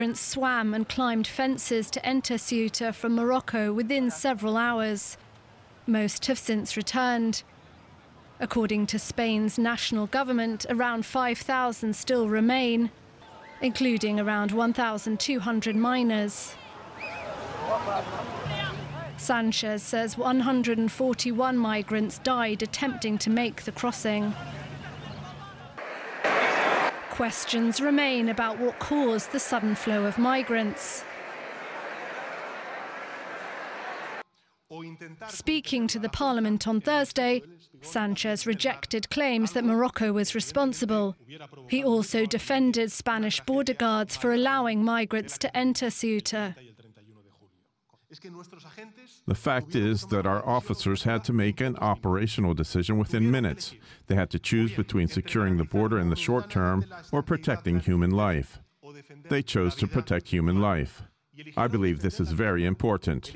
swam and climbed fences to enter Ceuta from Morocco within several hours. Most have since returned. According to Spain's national government, around 5,000 still remain, including around 1,200 miners. Sanchez says 141 migrants died attempting to make the crossing. Questions remain about what caused the sudden flow of migrants. Speaking to the parliament on Thursday, Sanchez rejected claims that Morocco was responsible. He also defended Spanish border guards for allowing migrants to enter Ceuta. The fact is that our officers had to make an operational decision within minutes. They had to choose between securing the border in the short term or protecting human life. They chose to protect human life. I believe this is very important.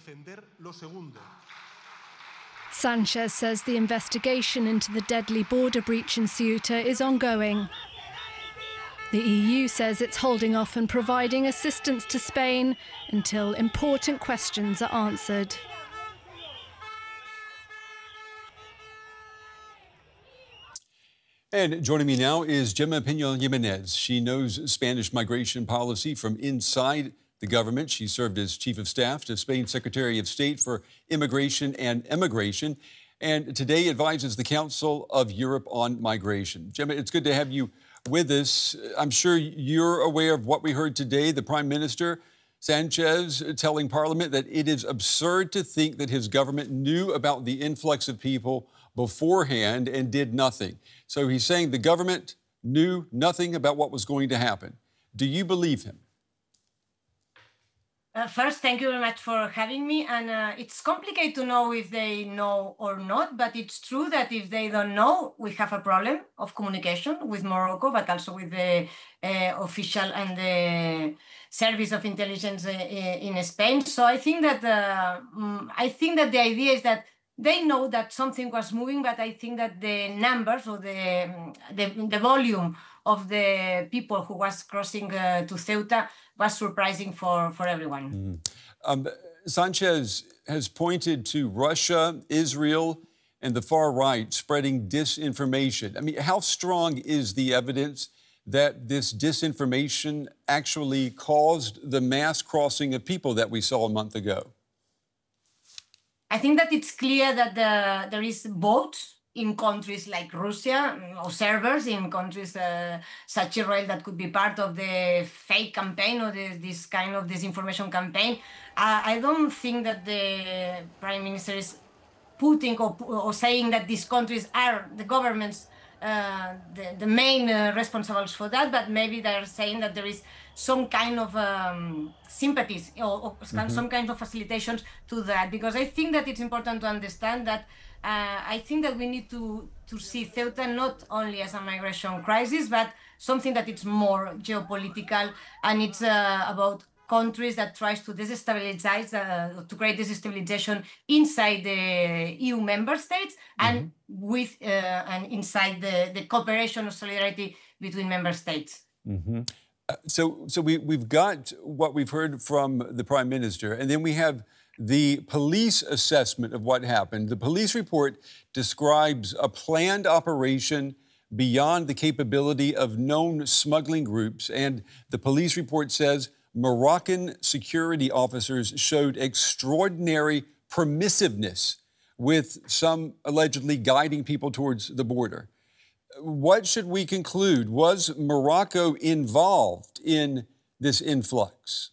Sanchez says the investigation into the deadly border breach in Ceuta is ongoing. The EU says it's holding off on providing assistance to Spain until important questions are answered. And joining me now is Gemma Piñol-Jimenez. She knows Spanish migration policy from inside the government. She served as Chief of Staff to Spain's Secretary of State for Immigration and Emigration, and today advises the Council of Europe on migration. Gemma, it's good to have you with us. I'm sure you're aware of what we heard today, the Prime Minister, Sanchez, telling Parliament that it is absurd to think that his government knew about the influx of people beforehand and did nothing. So he's saying the government knew nothing about what was going to happen. Do you believe him? First, thank you very much for having me. And it's complicated to know if they know or not, but it's true that if they don't know, we have a problem of communication with Morocco, but also with the official and the service of intelligence in Spain. So I think that the idea is that they know that something was moving, but I think that the numbers or the volume of the people who was crossing to Ceuta was surprising for everyone. Sanchez has pointed to Russia, Israel, and the far right spreading disinformation. I mean, how strong is the evidence that this disinformation actually caused the mass crossing of people that we saw a month ago? I think that it's clear that there is both in countries like Russia, observers in countries such as Israel that could be part of the fake campaign or this kind of disinformation campaign. I don't think that the Prime Minister is putting or saying that these countries are the governments the main responsibles for that, but maybe they're saying that there is some kind of sympathies or some kind of facilitations to that, because I think that it's important to understand that I think that we need to see Ceuta not only as a migration crisis, but something that it's more geopolitical, and it's about countries that tries to destabilize, to create destabilization inside the EU member states and with and inside the cooperation or solidarity between member states. So we've got what we've heard from the Prime Minister, and then we have the police assessment of what happened. The police report describes a planned operation beyond the capability of known smuggling groups, and the police report says Moroccan security officers showed extraordinary permissiveness, with some allegedly guiding people towards the border. What should we conclude? Was Morocco involved in this influx?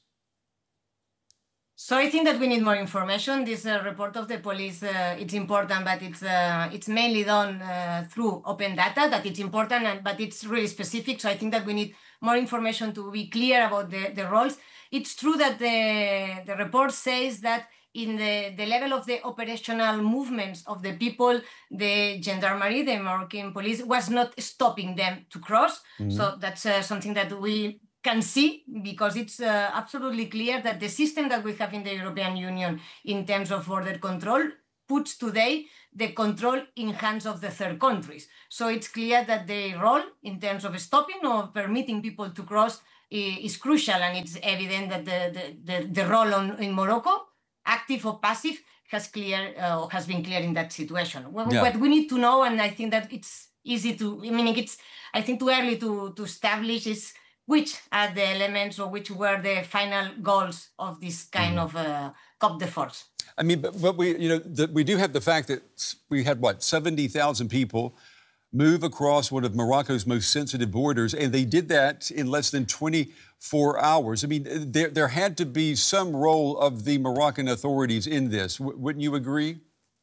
So I think that we need more information. This report of the police, it's important, but it's mainly done through open data, that it's important, but it's really specific. So I think that we need more information to be clear about the roles. It's true that the report says that in the level of the operational movements of the people, the gendarmerie, the Moroccan police, was not stopping them to cross. So that's something that we can see, because it's absolutely clear that the system that we have in the European Union in terms of border control puts today the control in hands of the third countries. So it's clear that the role in terms of stopping or permitting people to cross is crucial, and it's evident that the role in Morocco, active or passive, has been clear in that situation. What we need to know, and I think that it's easy to, I think too early to establish is which are the elements or which were the final goals of this kind of COP de force. I mean, but we do have the fact that we had, 70,000 people move across one of Morocco's most sensitive borders, and they did that in less than 24 hours. I mean, there had to be some role of the Moroccan authorities in this. Wouldn't you agree?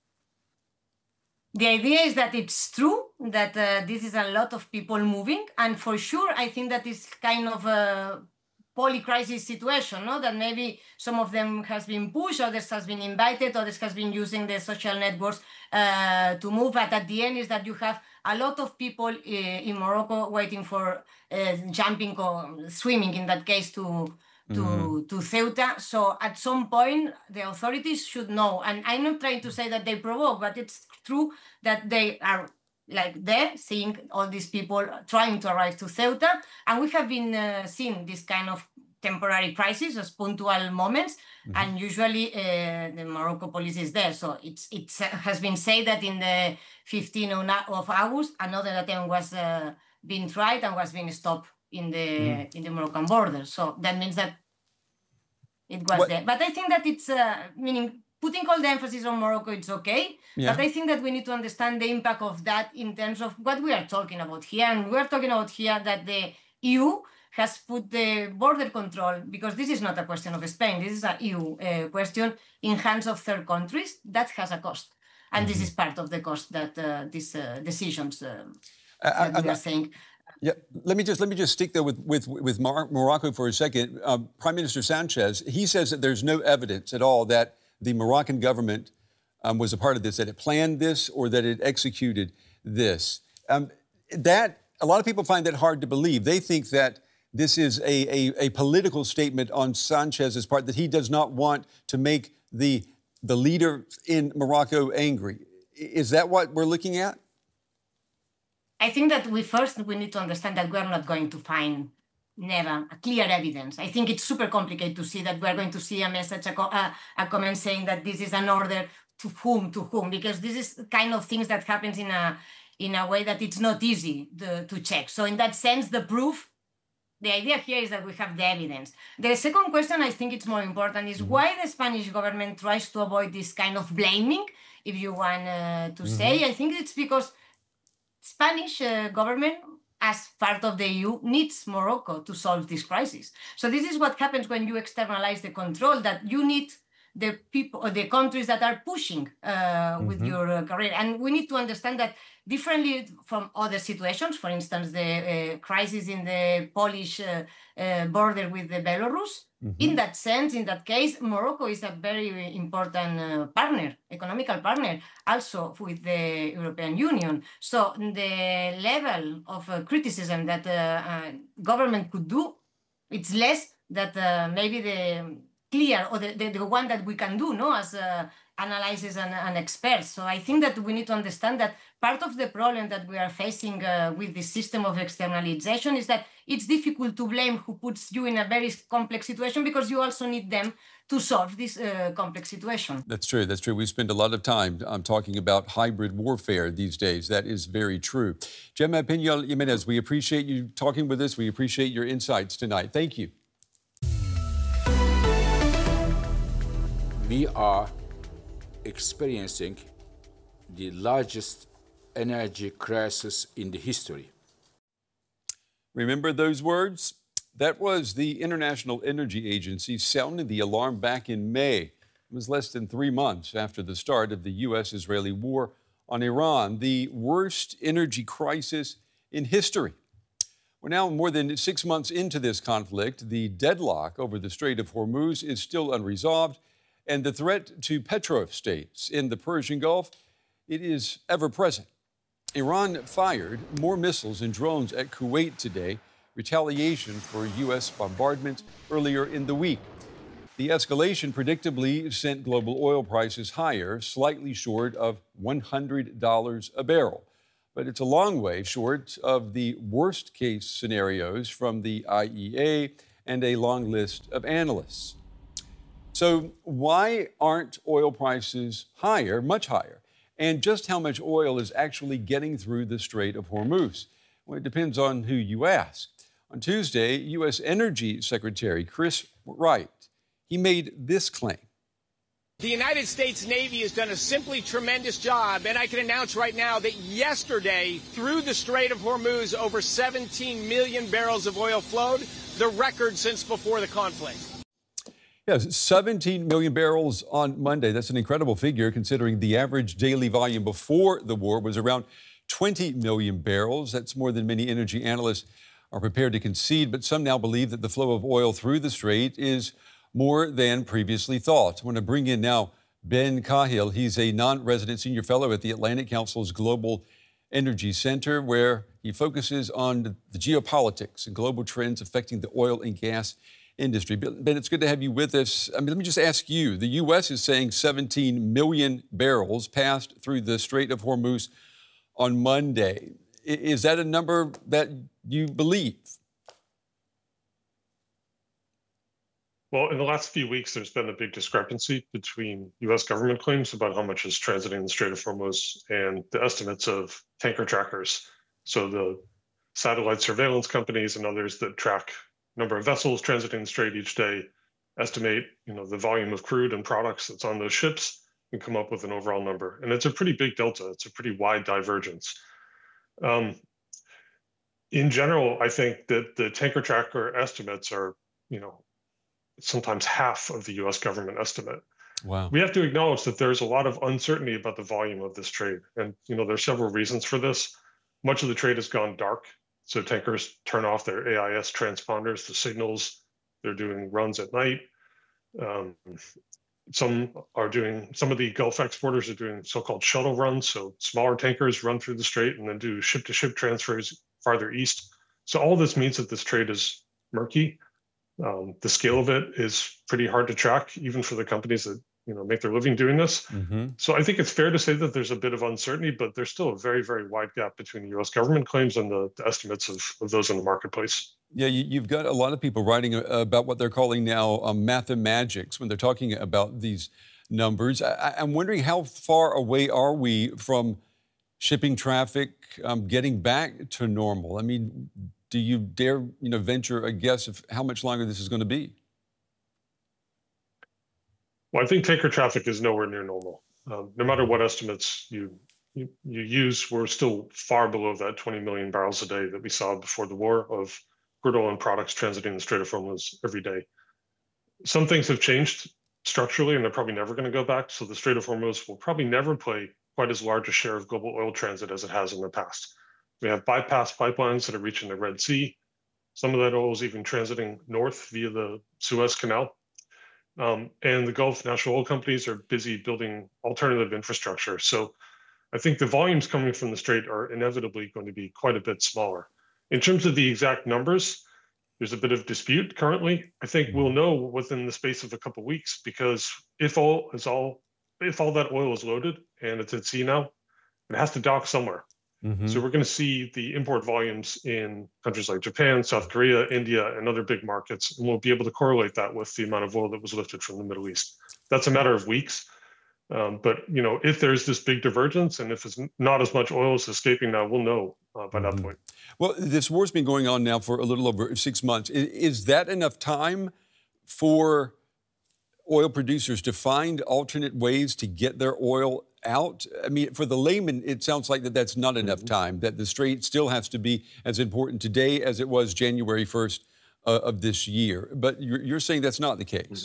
The idea is that it's true that this is a lot of people moving, and for sure, I think that is kind of a poly-crisis situation, no? That maybe some of them has been pushed, others has been invited, others has been using the social networks to move. But at the end is that you have a lot of people in Morocco waiting for jumping or swimming, in that case, to Ceuta. So at some point, the authorities should know. And I'm not trying to say that they provoke, but it's true that they are there, seeing all these people trying to arrive to Ceuta. And we have been seeing this kind of temporary crisis as punctual moments. And usually the Morocco police is there. So it has been said that in the 15th of August, another attempt was being tried and was being stopped in the Moroccan border. So that means that it was there. But I think that it's, putting all the emphasis on Morocco, it's okay. Yeah. But I think that we need to understand the impact of that in terms of what we are talking about here. And we're talking about here that the EU has put the border control, because this is not a question of Spain, this is an EU question, in hands of third countries. That has a cost. And this is part of the cost that these decisions that we are saying. Yeah, let me just stick there with Morocco for a second. Prime Minister Sanchez, he says that there's no evidence at all that the Moroccan government was a part of this, that it planned this or that it executed this. That a lot of people find that hard to believe. They think that this is a political statement on Sanchez's part, that he does not want to make the leader in Morocco angry. Is that what we're looking at? I think that we need to understand that we're not going to find never a clear evidence. I think it's super complicated to see that we're going to see a message, a comment saying that this is an order to whom, because this is kind of things that happens in a way that it's not easy to check. So in that sense, the proof, the idea here is that we have the evidence. The second question, I think it's more important, is why the Spanish government tries to avoid this kind of blaming, if you want to say. I think it's because Spanish government, as part of the EU, needs Morocco to solve this crisis. So this is what happens when you externalize the control, that you need the people or the countries that are pushing with your career. And we need to understand that differently from other situations, for instance, the crisis in the Polish border with the Belarus. In that sense, in that case, Morocco is a very important partner, economical partner, also with the European Union. So the level of criticism that government could do, it's less that maybe the clear or the one that we can do, no, as analysis and experts. So I think that we need to understand that part of the problem that we are facing with this system of externalization is that it's difficult to blame who puts you in a very complex situation, because you also need them to solve this complex situation. That's true. That's true. We spend a lot of time talking about hybrid warfare these days. That is very true. Gemma Pinol Jimenez, we appreciate you talking with us. We appreciate your insights tonight. Thank you. We are experiencing the largest energy crisis in the history. Remember those words? That was the International Energy Agency sounding the alarm back in May. It was less than 3 months after the start of the U.S.-Israeli war on Iran, the worst energy crisis in history. We're now more than 6 months into this conflict. The deadlock over the Strait of Hormuz is still unresolved, and the threat to petrostates in the Persian Gulf, it is ever present. Iran fired more missiles and drones at Kuwait today, retaliation for U.S. bombardments earlier in the week. The escalation predictably sent global oil prices higher, slightly short of $100 a barrel. but it's a long way short of the worst case scenarios from the IEA and a long list of analysts. So why aren't oil prices higher, much higher? And just how much oil is actually getting through the Strait of Hormuz? Well, it depends on who you ask. On Tuesday, U.S. Energy Secretary Chris Wright, he made this claim. The United States Navy has done a simply tremendous job, and I can announce right now that yesterday, through the Strait of Hormuz, over 17 million barrels of oil flowed, the record since before the conflict. Yes, 17 million barrels on Monday. That's an incredible figure considering the average daily volume before the war was around 20 million barrels. That's more than many energy analysts are prepared to concede, but some now believe that the flow of oil through the strait is more than previously thought. I want to bring in now Ben Cahill. He's a non-resident senior fellow at the Atlantic Council's Global Energy Center, where he focuses on the geopolitics and global trends affecting the oil and gas industry. Ben, it's good to have you with us. I mean, let me just ask you, the U.S. is saying 17 million barrels passed through the Strait of Hormuz on Monday. Is that a number that you believe? Well, in the last few weeks, there's been a big discrepancy between U.S. government claims about how much is transiting the Strait of Hormuz and the estimates of tanker trackers. So the satellite surveillance companies and others that track number of vessels transiting the strait each day estimate, the volume of crude and products that's on those ships and come up with an overall number. And it's a pretty big delta. It's a pretty wide divergence. In general, I think that the tanker tracker estimates are, sometimes half of the U.S. government estimate. Wow. We have to acknowledge that there's a lot of uncertainty about the volume of this trade. And, there's several reasons for this. Much of the trade has gone dark. So tankers turn off their AIS transponders, the signals. They're doing runs at night. Some of the Gulf exporters are doing so-called shuttle runs. So smaller tankers run through the strait and then do ship-to-ship transfers farther east. So all this means that this trade is murky. The scale of it is pretty hard to track, even for the companies that make their living doing this. Mm-hmm. So I think it's fair to say that there's a bit of uncertainty, but there's still a very, very wide gap between the U.S. government claims and the estimates of those in the marketplace. Yeah, you've got a lot of people writing about what they're calling now mathemagics when they're talking about these numbers. I'm wondering, how far away are we from shipping traffic getting back to normal? I mean, do you dare venture a guess of how much longer this is going to be? Well, I think tanker traffic is nowhere near normal. No matter what estimates you use, we're still far below that 20 million barrels a day that we saw before the war of crude oil and products transiting the Strait of Hormuz every day. Some things have changed structurally, and they're probably never going to go back. So the Strait of Hormuz will probably never play quite as large a share of global oil transit as it has in the past. We have bypass pipelines that are reaching the Red Sea. Some of that oil is even transiting north via the Suez Canal. And the Gulf national oil companies are busy building alternative infrastructure. So I think the volumes coming from the strait are inevitably going to be quite a bit smaller. In terms of the exact numbers, there's a bit of dispute currently. I think we'll know within the space of a couple of weeks, because if all that oil is loaded and it's at sea now, it has to dock somewhere. Mm-hmm. So we're going to see the import volumes in countries like Japan, South Korea, India, and other big markets, and we'll be able to correlate that with the amount of oil that was lifted from the Middle East. That's a matter of weeks. But if there's this big divergence and if it's not as much oil is escaping now, we'll know by that point. Well, this war's been going on now for a little over 6 months. Is that enough time for oil producers to find alternate ways to get their oil out? I mean, for the layman, it sounds like that's not enough time, that the strait still has to be as important today as it was January 1st of this year. But you're saying that's not the case.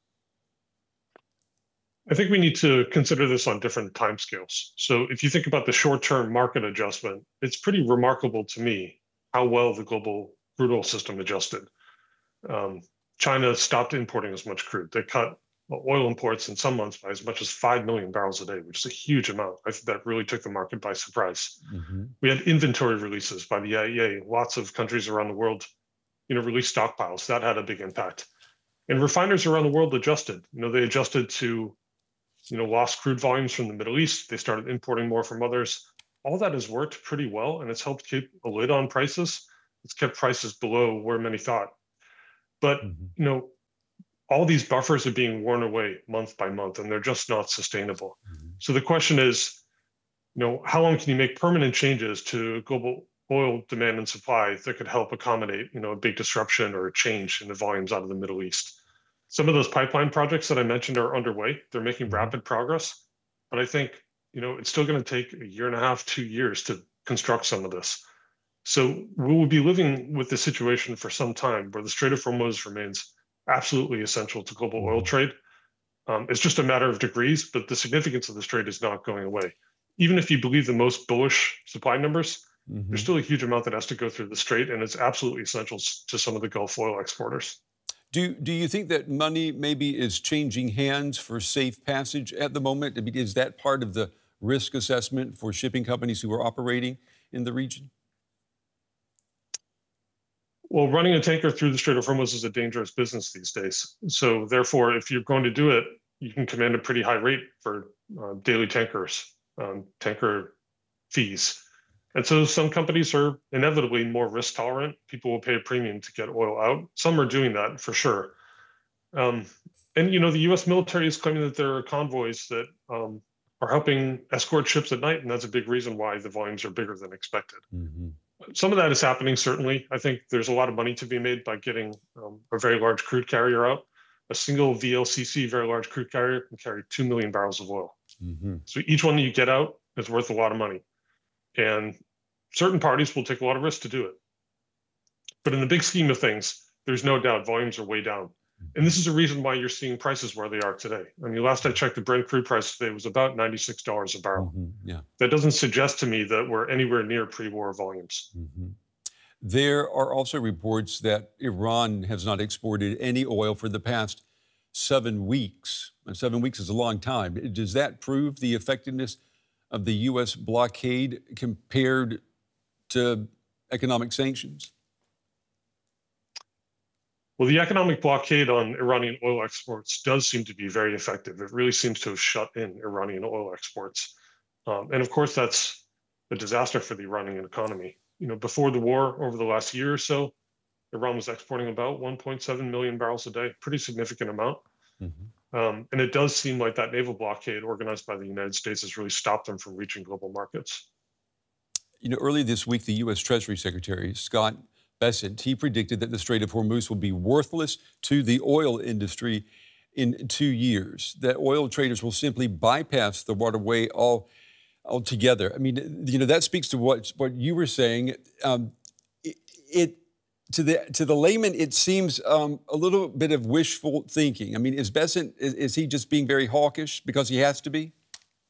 I think we need to consider this on different timescales. So if you think about the short-term market adjustment, it's pretty remarkable to me how well the global crude oil system adjusted. China stopped importing as much crude. They cut oil imports in some months by as much as 5 million barrels a day, which is a huge amount. I think that really took the market by surprise. Mm-hmm. We had inventory releases by the IEA. Lots of countries around the world, released stockpiles. That had a big impact. And refiners around the world adjusted. They adjusted to, lost crude volumes from the Middle East. They started importing more from others. all that has worked pretty well, and it's helped keep a lid on prices. It's kept prices below where many thought. But all these buffers are being worn away month by month, and they're just not sustainable. So the question is, how long can you make permanent changes to global oil demand and supply that could help accommodate, a big disruption or a change in the volumes out of the Middle East? Some of those pipeline projects that I mentioned are underway. They're making rapid progress, but I think, it's still going to take a year and a half, 2 years to construct some of this. So we will be living with this situation for some time where the Strait of Hormuz remains absolutely essential to global oil trade. It's just a matter of degrees, but the significance of the strait is not going away. Even if you believe the most bullish supply numbers, there's still a huge amount that has to go through the strait, and it's absolutely essential to some of the Gulf oil exporters. Do you think that money maybe is changing hands for safe passage at the moment? I mean, is that part of the risk assessment for shipping companies who are operating in the region? Well, running a tanker through the Strait of Hormuz is a dangerous business these days. So therefore, if you're going to do it, you can command a pretty high rate for daily tankers, tanker fees. And so some companies are inevitably more risk tolerant. People will pay a premium to get oil out. Some are doing that for sure. And, the U.S. military is claiming that there are convoys that are helping escort ships at night. And that's a big reason why the volumes are bigger than expected. Some of that is happening, certainly. I think there's a lot of money to be made by getting a very large crude carrier out. A single VLCC, very large crude carrier, can carry 2 million barrels of oil. So each one that you get out is worth a lot of money. And certain parties will take a lot of risk to do it. But in the big scheme of things, there's no doubt volumes are way down. And this is a reason why you're seeing prices where they are today. I mean, last I checked, the Brent crude price today was about $96 a barrel. That doesn't suggest to me that we're anywhere near pre-war volumes. There are also reports that Iran has not exported any oil for the past 7 weeks. And 7 weeks is a long time. Does that prove the effectiveness of the U.S. blockade compared to economic sanctions? Well, the economic blockade on Iranian oil exports does seem to be very effective. It really seems to have shut in Iranian oil exports. And of course, that's a disaster for the Iranian economy. Before the war, over the last year or so, Iran was exporting about 1.7 million barrels a day, pretty significant amount. And it does seem like that naval blockade organized by the United States has really stopped them from reaching global markets. Early this week, the U.S. Treasury Secretary, Scott Bessent, he predicted that the Strait of Hormuz will be worthless to the oil industry in 2 years, that oil traders will simply bypass the waterway altogether. I mean, that speaks to what you were saying. To the layman, it seems a little bit of wishful thinking. I mean, is Bessent, is he just being very hawkish because he has to be?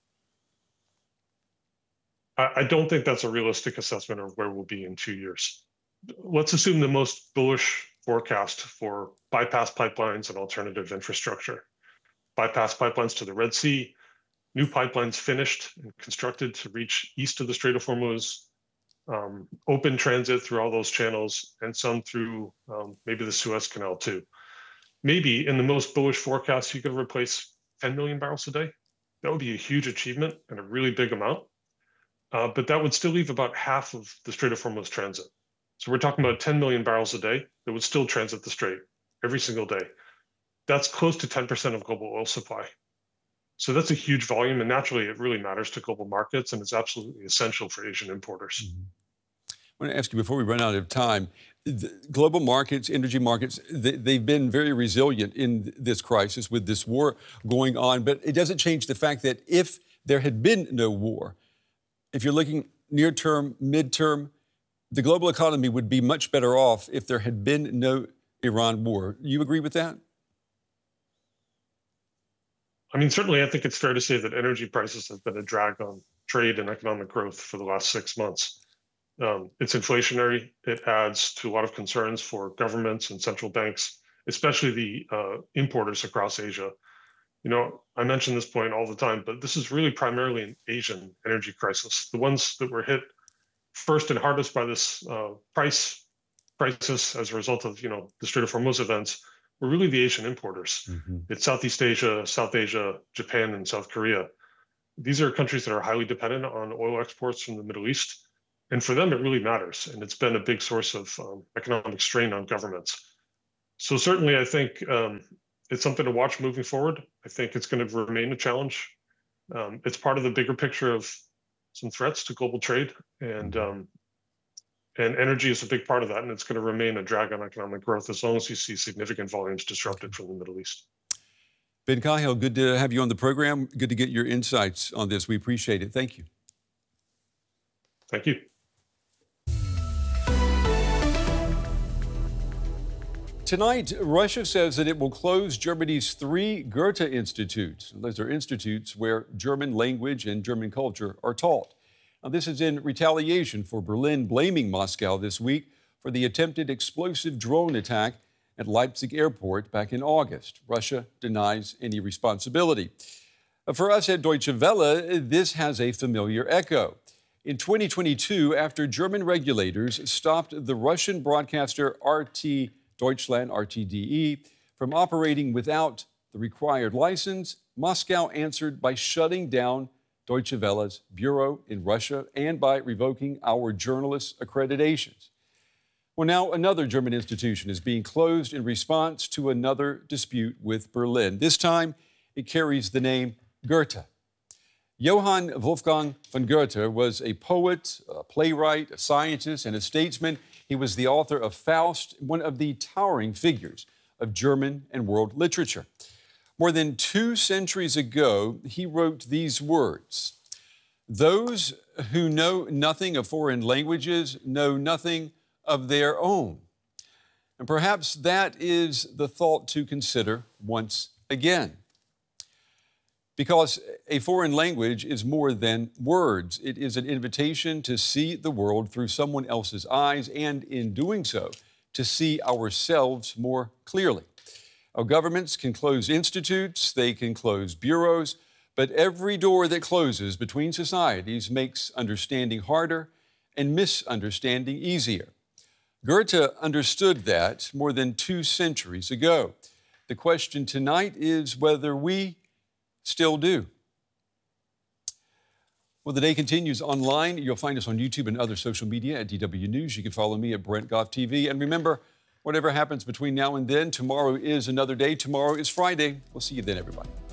I don't think that's a realistic assessment of where we'll be in 2 years. Let's assume the most bullish forecast for bypass pipelines and alternative infrastructure. Bypass pipelines to the Red Sea, new pipelines finished and constructed to reach east of the Strait of Hormuz, open transit through all those channels, and some through maybe the Suez Canal too. Maybe in the most bullish forecast, you could replace 10 million barrels a day. That would be a huge achievement and a really big amount. But that would still leave about half of the Strait of Hormuz transit. So we're talking about 10 million barrels a day that would still transit the Strait every single day. That's close to 10% of global oil supply. So that's a huge volume, and naturally it really matters to global markets, and it's absolutely essential for Asian importers. I want to ask you, before we run out of time, the global markets, energy markets, they've been very resilient in this crisis with this war going on, but it doesn't change the fact that if there had been no war, if you're looking near term, midterm, the global economy would be much better off if there had been no Iran war. You agree with that? I mean, certainly I think it's fair to say that energy prices have been a drag on trade and economic growth for the last 6 months. It's inflationary. It adds to a lot of concerns for governments and central banks, especially the importers across Asia. I mention this point all the time, but this is really primarily an Asian energy crisis. The ones that were hit first and hardest by this price crisis as a result of the Strait of Hormuz events were really the Asian importers. It's Southeast Asia, South Asia, Japan, and South Korea. these are countries that are highly dependent on oil exports from the Middle East. And for them, it really matters. And it's been a big source of economic strain on governments. So certainly, I think it's something to watch moving forward. I think it's going to remain a challenge. It's part of the bigger picture of some threats to global trade. And energy is a big part of that. And it's going to remain a drag on economic growth as long as you see significant volumes disrupted from the Middle East. Ben Cahill, good to have you on the program. Good to get your insights on this. We appreciate it. Thank you. Thank you. Tonight, Russia says that it will close Germany's 3 Goethe Institutes. Those are institutes where German language and German culture are taught. Now, this is in retaliation for Berlin blaming Moscow this week for the attempted explosive drone attack at Leipzig airport back in August. Russia denies any responsibility. For us at Deutsche Welle, this has a familiar echo. In 2022, after German regulators stopped the Russian broadcaster RT Deutschland, RTDE, from operating without the required license, Moscow answered by shutting down Deutsche Welle's bureau in Russia and by revoking our journalists' accreditations. Well, now another German institution is being closed in response to another dispute with Berlin. This time, it carries the name Goethe. Johann Wolfgang von Goethe was a poet, a playwright, a scientist, and a statesman. He was the author of Faust, one of the towering figures of German and world literature. More than 2 centuries ago, he wrote these words: "Those who know nothing of foreign languages know nothing of their own." And perhaps that is the thought to consider once again. Because a foreign language is more than words. It is an invitation to see the world through someone else's eyes, and in doing so, to see ourselves more clearly. Our governments can close institutes, they can close bureaus, but every door that closes between societies makes understanding harder and misunderstanding easier. Goethe understood that more than 2 centuries ago. The question tonight is whether we still do. Well, the day continues online. You'll find us on YouTube and other social media at DW News. You can follow me at Brent Goff TV. And remember, whatever happens between now and then, tomorrow is another day. Tomorrow is Friday. We'll see you then, everybody.